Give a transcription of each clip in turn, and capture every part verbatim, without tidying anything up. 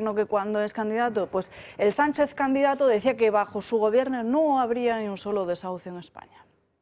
gobierno que cuando es candidato, pues el Sánchez candidato decía que bajo su gobierno no habría ni un solo desahucio en España.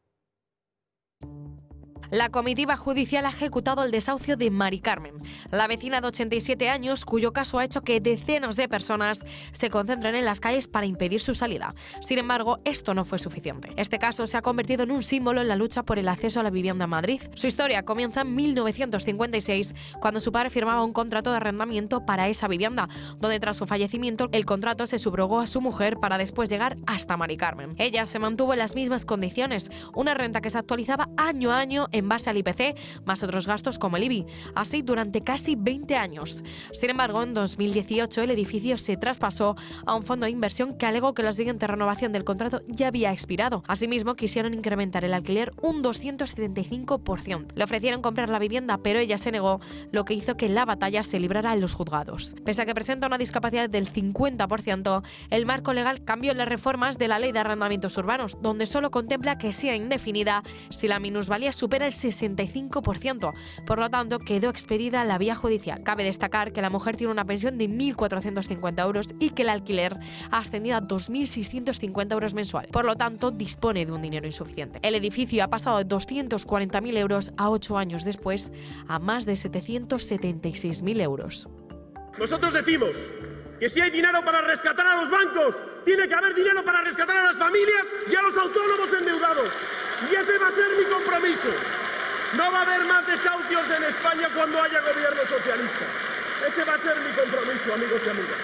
La comitiva judicial ha ejecutado el desahucio de Mari Carmen, la vecina de ochenta y siete años cuyo caso ha hecho que decenas de personas se concentren en las calles para impedir su salida. Sin embargo, esto no fue suficiente. Este caso se ha convertido en un símbolo en la lucha por el acceso a la vivienda en Madrid. Su historia comienza en mil novecientos cincuenta y seis, cuando su padre firmaba un contrato de arrendamiento para esa vivienda, donde tras su fallecimiento el contrato se subrogó a su mujer para después llegar hasta Mari Carmen. Ella se mantuvo en las mismas condiciones, una renta que se actualizaba año a año en base al I P C, más otros gastos como el I B I, así durante casi veinte años. Sin embargo, en dos mil dieciocho el edificio se traspasó a un fondo de inversión que alegó que la siguiente renovación del contrato ya había expirado. Asimismo, quisieron incrementar el alquiler un doscientos setenta y cinco por ciento. Le ofrecieron comprar la vivienda, pero ella se negó, lo que hizo que la batalla se librara en los juzgados. Pese a que presenta una discapacidad del cincuenta por ciento, el marco legal cambió en las reformas de la Ley de Arrendamientos Urbanos, donde solo contempla que sea indefinida si la minusvalía supera el sesenta y cinco por ciento. Por lo tanto, quedó expedida la vía judicial. Cabe destacar que la mujer tiene una pensión de mil cuatrocientos cincuenta euros y que el alquiler ha ascendido a dos mil seiscientos cincuenta euros mensual. Por lo tanto, dispone de un dinero insuficiente. El edificio ha pasado de doscientos cuarenta mil euros a ocho años después a más de setecientos setenta y seis mil euros. Nosotros decimos que si hay dinero para rescatar a los bancos, tiene que haber dinero para rescatar a las familias y a los autónomos endeudados. Y ese va a ser mi compromiso. No va a haber más desahucios en España cuando haya gobierno socialista. Ese va a ser mi compromiso, amigos y amigas.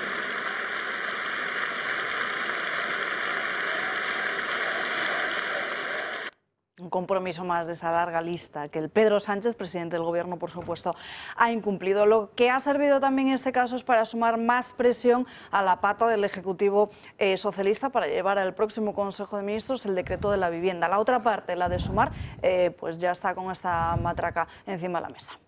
Un compromiso más de esa larga lista que el Pedro Sánchez, presidente del Gobierno, por supuesto, ha incumplido. Lo que ha servido también en este caso es para sumar más presión a la pata del Ejecutivo eh, socialista para llevar al próximo Consejo de Ministros el decreto de la vivienda. La otra parte, la de Sumar, eh, pues ya está con esta matraca encima de la mesa.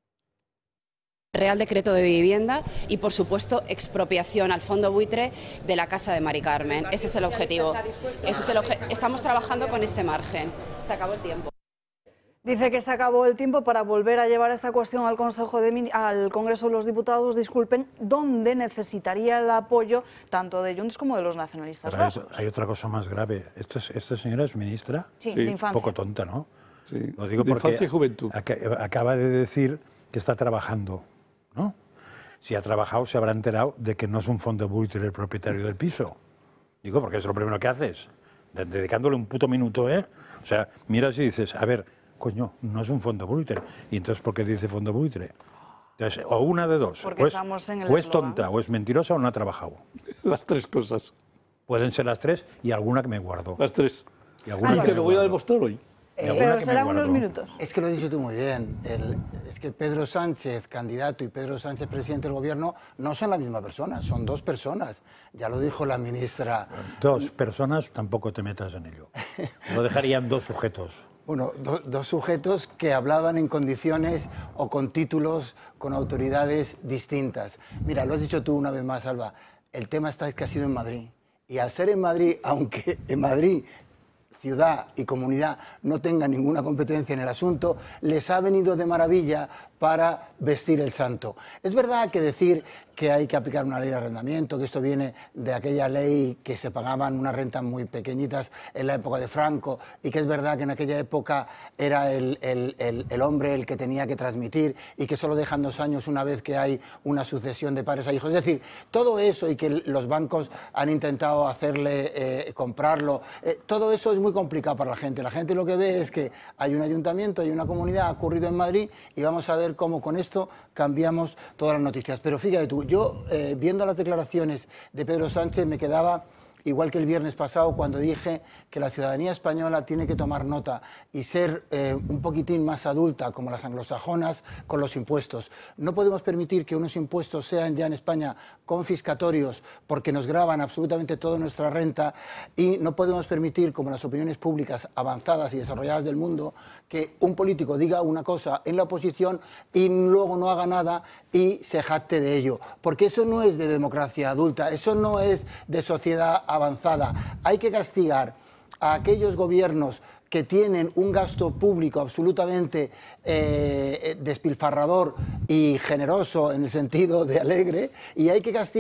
Real Decreto de Vivienda y, por supuesto, expropiación al fondo buitre de la casa de Mari Carmen. Ese es el objetivo. Ese es el obje- Estamos trabajando con este margen. Se acabó el tiempo. Dice que se acabó el tiempo para volver a llevar esta cuestión al Consejo de, al Congreso de los Diputados, disculpen, donde necesitaría el apoyo tanto de Junts como de los nacionalistas vascos. Hay otra cosa más grave. Esto es, esta señora es ministra. Sí, sí. De infancia. Un poco tonta, ¿no? Sí. Lo digo de porque infancia y juventud. Acaba de decir que está trabajando, ¿no? Si ha trabajado, se habrá enterado de que no es un fondo buitre el propietario del piso. Digo, porque es lo primero que haces, dedicándole un puto minuto, ¿eh? O sea, miras y dices, a ver, coño, no es un fondo buitre. ¿Y entonces por qué dice fondo buitre? Entonces, o una de dos, porque o es, estamos en el o es eslogan. tonta, o es mentirosa, o no ha trabajado. Las tres cosas. Pueden ser las tres y alguna que me guardo. Las tres. Y alguna Y que te me lo voy a guardo. demostrar hoy. Y alguna Pero que me serán guardo. unos minutos. Es que lo has dicho tú muy bien. El, es que Pedro Sánchez, candidato, y Pedro Sánchez, presidente del Gobierno, no son la misma persona, son dos personas. Ya lo dijo la ministra. Dos personas, tampoco te metas en ello. Lo dejarían dos sujetos. Bueno, do, dos sujetos que hablaban en condiciones o con títulos, con autoridades distintas. Mira, lo has dicho tú una vez más, Alba. El tema está que ha sido en Madrid. Y al ser en Madrid, aunque en Madrid ciudad y comunidad no tengan ninguna competencia en el asunto, les ha venido de maravilla para vestir el santo. Es verdad que decir que hay que aplicar una ley de arrendamiento, que esto viene de aquella ley que se pagaban unas rentas muy pequeñitas en la época de Franco, y que es verdad que en aquella época era el, el, el, el hombre el que tenía que transmitir, y que solo dejan dos años una vez que hay una sucesión de padres a hijos. Es decir, todo eso, y que los bancos han intentado hacerle eh, comprarlo, eh, todo eso es muy complicado para la gente. La gente lo que ve es que hay un ayuntamiento, hay una comunidad, ha ocurrido en Madrid, y vamos a ver cómo con esto cambiamos todas las noticias. Pero fíjate tú, yo eh, viendo las declaraciones de Pedro Sánchez me quedaba igual que el viernes pasado cuando dije que la ciudadanía española tiene que tomar nota y ser eh, un poquitín más adulta, como las anglosajonas, con los impuestos. No podemos permitir que unos impuestos sean ya en España confiscatorios porque nos gravan absolutamente toda nuestra renta, y no podemos permitir, como las opiniones públicas avanzadas y desarrolladas del mundo, que un político diga una cosa en la oposición y luego no haga nada y se jacte de ello, porque eso no es de democracia adulta, eso no es de sociedad avanzada. Hay que castigar a aquellos gobiernos que tienen un gasto público absolutamente eh, despilfarrador y generoso en el sentido de alegre, y hay que castigar